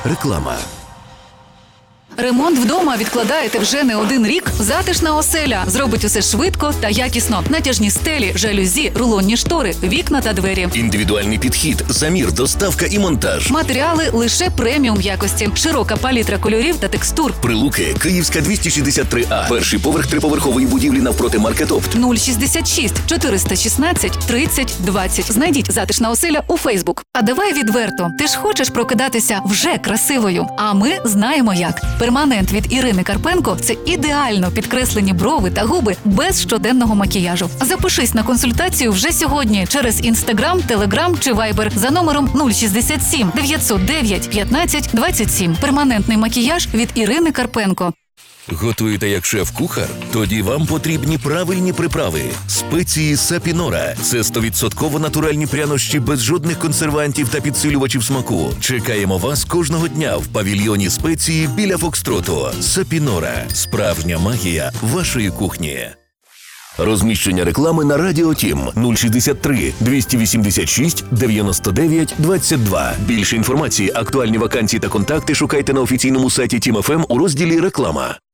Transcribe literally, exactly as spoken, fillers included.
Реклама. Ремонт вдома відкладаєте вже не один рік? Затишна оселя зробить усе швидко та якісно. Натяжні стелі, жалюзі, рулонні штори, вікна та двері. Індивідуальний підхід, замір, доставка і монтаж. Матеріали лише преміум якості. Широка палітра кольорів та текстур. Прилуки, Київська двісті шістдесят три А. Перший поверх триповерхової будівлі навпроти Маркетопт. нуль шістдесят шість чотириста шістнадцять тридцять двадцять. Знайдіть затишна оселя у Фейсбук. А давай відверто. Ти ж хочеш прокидатися вже красивою. А ми знаємо як. Перманент від Ірини Карпенко – це ідеально підкреслені брови та губи без щоденного макіяжу. Запишись на консультацію вже сьогодні через Інстаграм, Телеграм чи Вайбер за номером нуль шістдесят сім дев'ятсот дев'ять п'ятнадцять двадцять сім. Перманентний макіяж від Ірини Карпенко. Готуєте як шеф-кухар? Тоді вам потрібні правильні приправи. Спеції Сапінора – це сто відсотків натуральні прянощі без жодних консервантів та підсилювачів смаку. Чекаємо вас кожного дня в павільйоні спеції біля Фокстроту. Сапінора – справжня магія вашої кухні. Розміщення реклами на Радіо Тім нуль шістдесят три двісті вісімдесят шість дев'яносто дев'ять двадцять два. Більше інформації, актуальні вакансії та контакти шукайте на офіційному сайті Тім еф ем у розділі «Реклама».